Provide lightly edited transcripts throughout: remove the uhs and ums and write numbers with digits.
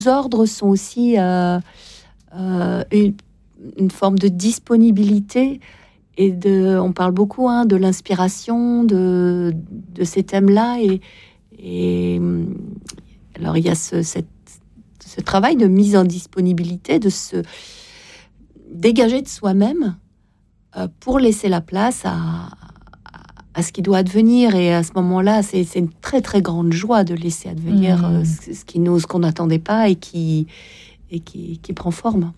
ordres sont aussi une forme de disponibilité et on parle beaucoup de l'inspiration de ces thèmes-là et alors il y a ce travail de mise en disponibilité, de se dégager de soi-même pour laisser la place à ce qui doit advenir. Et à ce moment-là, c'est une très très grande joie de laisser advenir ce qu'on n'attendait pas et qui prend forme.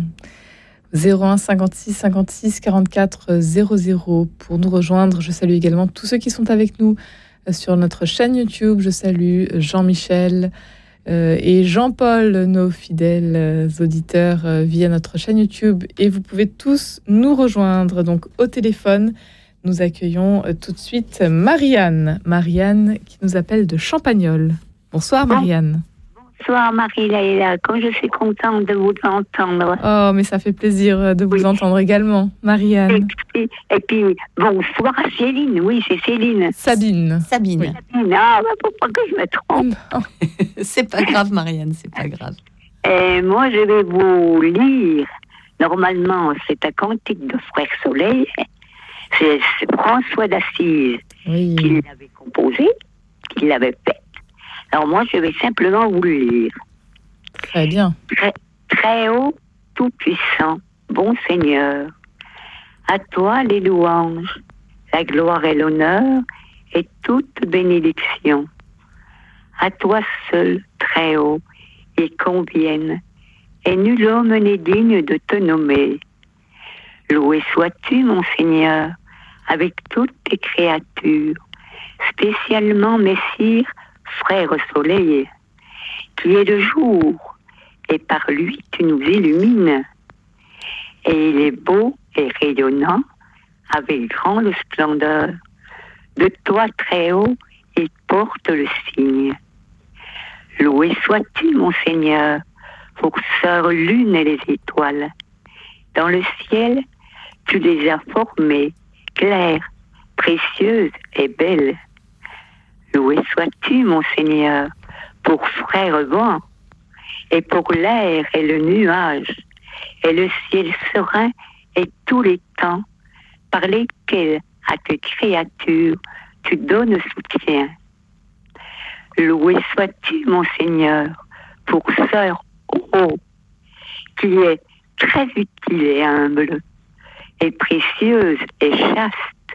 01 56 56 44 00 pour nous rejoindre. Je salue également tous ceux qui sont avec nous sur notre chaîne YouTube. Je salue Jean-Michel et Jean-Paul, nos fidèles auditeurs via notre chaîne YouTube. Et vous pouvez tous nous rejoindre donc au téléphone. Nous accueillons tout de suite Marianne qui nous appelle de Champagnole. Bonsoir Marianne. Bonsoir Marie-Laïla, comme je suis contente de vous entendre. Oh, mais ça fait plaisir de vous entendre également, Marianne. Et puis, bonsoir à Céline, oui, c'est Céline. Sabine. Oui. Sabine, faut pas que je me trompe. C'est pas grave Marianne, c'est pas grave. Et moi, je vais vous lire, normalement, c'est un cantique de Frère Soleil, c'est François d'Assise qui l'avait composé, qui l'avait fait. Alors moi, je vais simplement vous le lire. Très bien. Très haut, tout-puissant, bon Seigneur, à toi les louanges, la gloire et l'honneur et toute bénédiction. À toi seul, très haut, ils conviennent, et nul homme n'est digne de te nommer. Loué sois-tu, mon Seigneur, avec toutes tes créatures, spécialement Messire, Frère Soleil, qui est le jour, et par lui tu nous illumines. Et il est beau et rayonnant, avec grande splendeur. De toi très haut, il porte le signe. Loué sois-tu, mon Seigneur, pour sœur lune et les étoiles. Dans le ciel, tu les as formées, claires, précieuses et belles. Loué sois-tu, mon Seigneur, pour frère vent, et pour l'air et le nuage, et le ciel serein et tous les temps, par lesquels à tes créatures tu donnes soutien. Loué sois-tu, mon Seigneur, pour sœur qui est très utile et humble, et précieuse et chaste.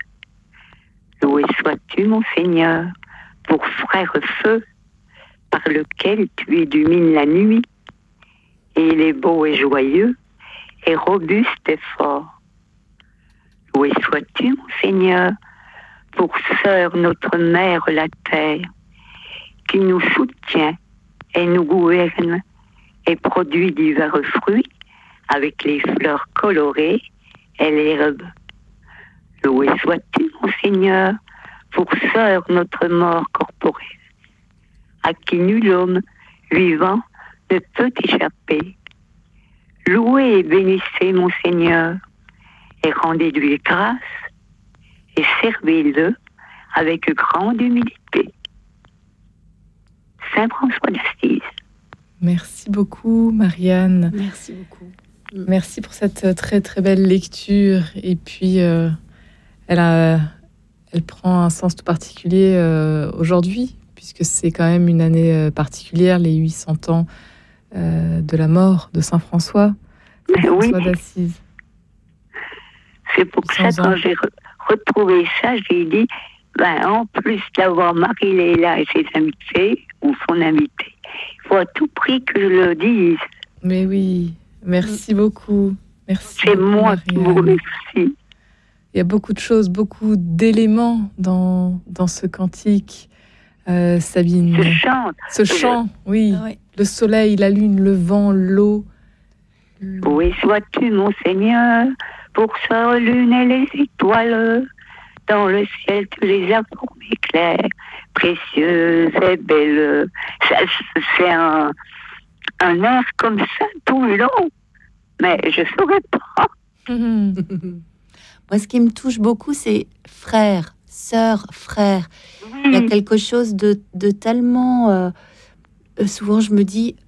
Loué sois-tu, mon Seigneur, pour frère feu, par lequel tu illumines la nuit, et il est beau et joyeux, et robuste et fort. Loué sois-tu, mon Seigneur, pour sœur notre mère la terre, qui nous soutient et nous gouverne, et produit divers fruits, avec les fleurs colorées et l'herbe. Loué sois-tu, mon Seigneur, pour sœur notre mort corporelle, à qui nul homme vivant ne peut échapper. Louez et bénissez mon Seigneur, et rendez-lui grâce, et servez-le avec grande humilité. Saint François d'Assise. Merci beaucoup, Marianne. Merci beaucoup. Merci pour cette très très belle lecture. Et puis, elle prend un sens tout particulier aujourd'hui, puisque c'est quand même une année particulière, les 800 ans de la mort de Saint François d'Assise. C'est pour ça, quand j'ai retrouvé ça, j'ai dit, en plus d'avoir Marie-Léla et ses invités, ou son invité, il faut à tout prix que je le dise. Mais oui, merci beaucoup. Merci. C'est beaucoup, moi qui vous remercie. Il y a beaucoup de choses, beaucoup d'éléments dans ce cantique, Sabine. Ce chant, oui. Ah ouais. Le soleil, la lune, le vent, l'eau. Oui, sois-tu, mon Seigneur, pour sœur lune et les étoiles. Dans le ciel, tu les as formées claires, précieuses et belles. C'est un air comme ça tout le long, mais je ne saurais pas. Moi, ce qui me touche beaucoup, c'est frère, sœur, frère. Il y a quelque chose de tellement... souvent, je me dis,